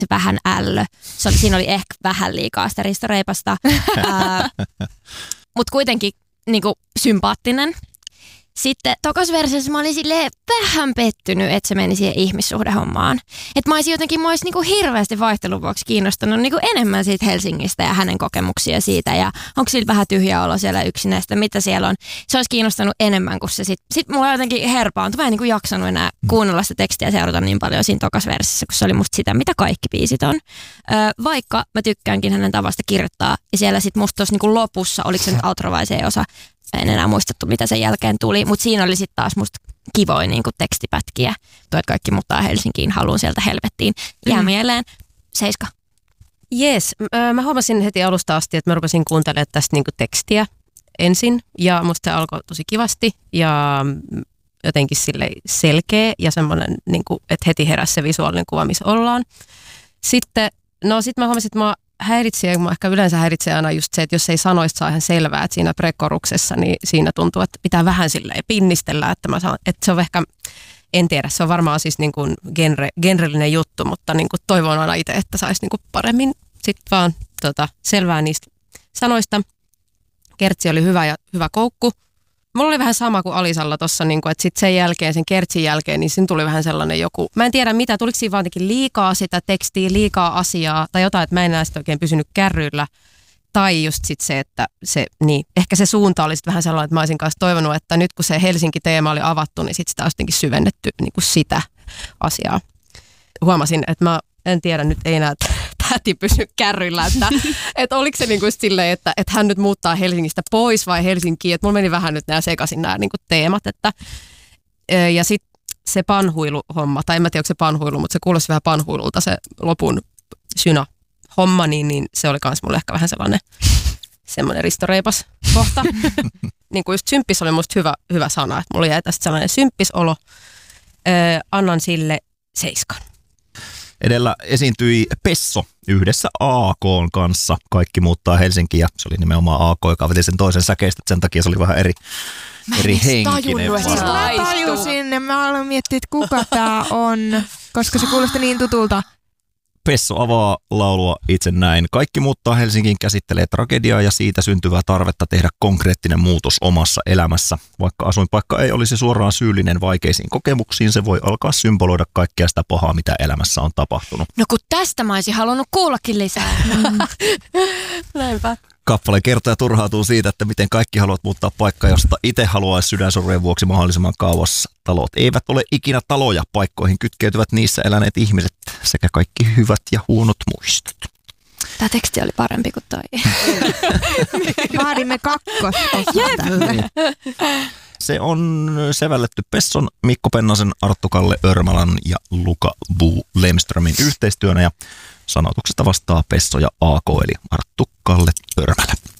se vähän ällö. Siinä oli ehkä vähän liikaa sitä Risto Reipasta, mutta kuitenkin niinku sympaattinen. Sitten tokas versiossa mä olin silleen vähän pettynyt, että se meni siihen ihmissuhdehommaan. Että mä olisi niinku hirveästi vaihtelun vuoksi kiinnostunut niinku enemmän siitä Helsingistä ja hänen kokemuksia siitä. Ja onko sillä vähän tyhjä olo siellä yksinäistä, mitä siellä on. Se olisi kiinnostanut enemmän kuin se sitten. Sitten mulla on jotenkin herpaantui. Mä en niinku jaksanut enää kuunnella sitä tekstiä ja seurata niin paljon siinä tokas versiossa, kun se oli musta sitä, mitä kaikki biisit on. Vaikka mä tykkäänkin hänen tavasta kirjoittaa. Ja siellä sitten musta tuossa niinku lopussa, oliko se nyt outro vai se osa, en enää muistettu, mitä sen jälkeen tuli, mutta siinä oli sitten taas musta kivoja niin tekstipätkiä. Tuo, että kaikki muuttaa Helsinkiin, haluun sieltä helvettiin. Jää mieleen. 7. Jes, mä huomasin heti alusta asti, että mä rupesin kuuntelemaan tästä niin tekstiä ensin. Ja musta se alkoi tosi kivasti ja jotenkin sille selkeä ja semmoinen, niin kuin, että heti heräsi se visuaalinen kuva, missä ollaan. Sitten mä huomasin, että mä häiritsee, kun ehkä yleensä häiritsee aina just se, että jos ei sanoista saa ihan selvää, että siinä prekoruksessa, niin siinä tuntuu, että pitää vähän silleen pinnistellä, että se on ehkä, en tiedä, se on varmaan siis niin kuin genrellinen juttu, mutta niin kuin toivon aina itse, että saisi niin kuin paremmin sitten vaan selvää niistä sanoista. Kertsi oli hyvä koukku. Mulla oli vähän sama kuin Alisalla tuossa, niin että sitten sen jälkeen, sen Kertsin jälkeen, niin siinä tuli vähän sellainen joku, mä en tiedä mitä, tuliko siinä vaan liikaa sitä tekstiä, liikaa asiaa tai jotain, että mä en enää sitten oikein pysynyt kärryillä. Tai just sitten se, että ehkä se suunta oli sitten vähän sellainen, että mä olisin kanssa toivonut, että nyt kun se Helsinki-teema oli avattu, niin sitten sitä olisi jotenkin syvennetty niin kuin sitä asiaa. Huomasin, että mä en tiedä, nyt ei enää täti pysy kärryillä, että oliko se niinku silleen, että hän nyt muuttaa Helsingistä pois vai Helsinkiin, että mulla meni vähän nyt nämä sekaisin nämä niinku teemat, ja sitten se panhuiluhomma, tai en mä tiedä, onko se panhuilu, mutta se kuulosti vähän panhuilulta se lopun syna-homma, niin se oli kans mulle ehkä vähän semmoinen ristoreipas kohta. Niin kuin just symppis oli musta hyvä sana, että mulla jäi tästä sellainen symppisolo. Annan sille 7. Edellä esiintyi Pesso yhdessä AK:n kanssa. Kaikki muuttaa Helsinkiin ja se oli nimenomaan AK, joka veti sen toisen säkeistä. Sen takia se oli vähän eri henkinen. Mä tajusin ja mä aloin miettiä, että kuka tää on, koska se kuulosti niin tutulta. Pesso avaa laulua itse näin. Kaikki muuttaa Helsinkiin käsittelee tragediaa ja siitä syntyvää tarvetta tehdä konkreettinen muutos omassa elämässä. Vaikka asuinpaikka ei olisi suoraan syyllinen vaikeisiin kokemuksiin, se voi alkaa symboloida kaikkea sitä pahaa, mitä elämässä on tapahtunut. No kun tästä mä olisin halunnut kuullakin lisää. Näinpä. Kappale kertoo ja turhautuu siitä, että miten kaikki haluat muuttaa paikkaa, josta itse haluaisi sydänsorrojen vuoksi mahdollisimman kauas. Talot eivät ole ikinä taloja, paikkoihin kytkeytyvät niissä eläneet ihmiset sekä kaikki hyvät ja huonot muistot. Tämä teksti oli parempi kuin toi. Vaadimme kakkososaa tälle. Se on sävelletty Pesson, Mikko Pennasen, Arttu Kalle Örmälän ja Luka Bu Lemströmin yhteistyönä ja sanotuksesta vastaa Pesso ja AK eli Arttu Kalle Örmälä.